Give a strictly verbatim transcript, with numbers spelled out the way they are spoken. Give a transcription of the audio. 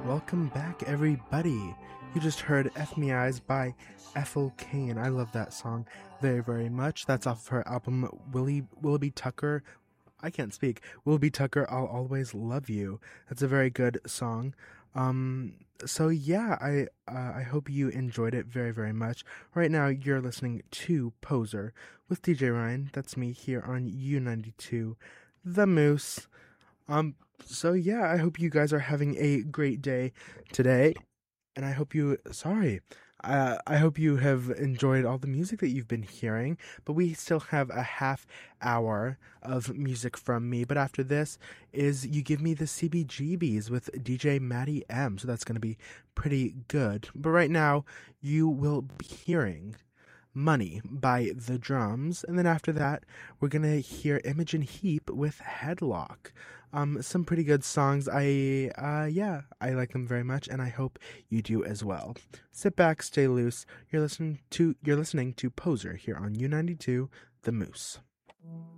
Welcome back, everybody. You just heard F Me Eyes by Ethel Kane. I love that song very, very much. That's off of her album Willie Willoughby Tucker. I can't speak. Willoughby Tucker, I'll Always Love You. That's a very good song. Um, so yeah, I uh, I hope you enjoyed it very, very much. Right now, you're listening to Poser with D J Ryan. That's me here on U ninety-two, The Moose. Um, so yeah, I hope you guys are having a great day today, and I hope you, sorry, uh, I hope you have enjoyed all the music that you've been hearing, but we still have a half hour of music from me, but after this is You Give Me the C B G Bs with D J Maddie M, so that's going to be pretty good, but right now, you will be hearing Money by The Drums, and then after that, we're gonna hear Imogen Heap with Headlock. Um, some pretty good songs. I, uh, yeah, I like them very much, and I hope you do as well. Sit back, stay loose. You're listening to you're listening to Poser here on U ninety-two, The Moose.